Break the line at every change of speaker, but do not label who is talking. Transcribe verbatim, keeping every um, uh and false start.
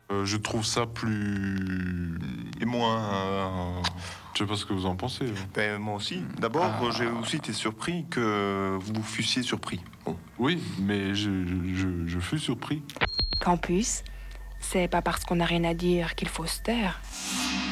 Euh, je trouve ça plus...
Et moins... euh,
Je sais pas ce que vous en pensez. hein.
ben, moi aussi. D'abord,
Ah.
j'ai aussi été surpris que vous fussiez surpris. Bon.
Oui, mais je, je, je fus surpris.
Campus, c'est pas parce qu'on n'a rien à dire qu'il faut se taire.